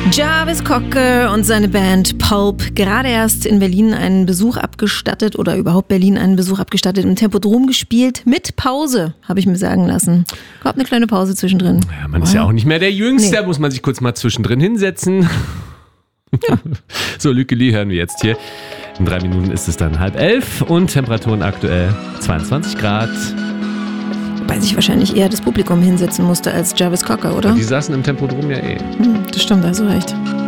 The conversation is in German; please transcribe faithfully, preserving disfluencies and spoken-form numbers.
Jarvis Cocker und seine Band Pulp, gerade erst in Berlin einen Besuch abgestattet oder überhaupt Berlin einen Besuch abgestattet, im Tempodrom gespielt, mit Pause, habe ich mir sagen lassen. Gab eine kleine Pause zwischendrin. Ja, man ist ja auch nicht mehr der Jüngste, nee. Da muss man sich kurz mal zwischendrin hinsetzen. Ja. So, Lücke Lee hören wir jetzt hier. In drei Minuten ist es dann halb elf und Temperaturen aktuell zweiundzwanzig Grad. Wobei sich wahrscheinlich eher das Publikum hinsetzen musste als Jarvis Cocker, oder? Ja, die saßen im Tempodrom ja eh. Hm, das stimmt, also recht.